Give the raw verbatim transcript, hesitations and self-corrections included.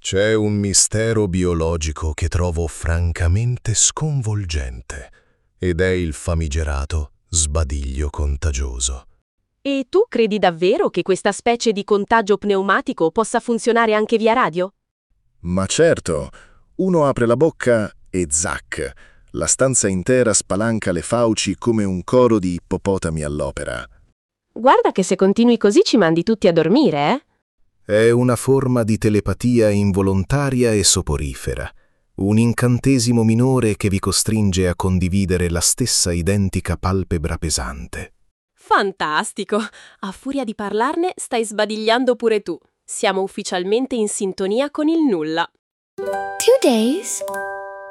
C'è un mistero biologico che trovo francamente sconvolgente, ed è il famigerato sbadiglio contagioso. E tu credi davvero che questa specie di contagio pneumatico possa funzionare anche via radio? Ma certo, uno apre la bocca e zac, la stanza intera spalanca le fauci come un coro di ippopotami all'opera. Guarda che se continui così ci mandi tutti a dormire, eh? È una forma di telepatia involontaria e soporifera, un incantesimo minore che vi costringe a condividere la stessa identica palpebra pesante. Fantastico! A furia di parlarne, stai sbadigliando pure tu. Siamo ufficialmente in sintonia con il nulla. Two days,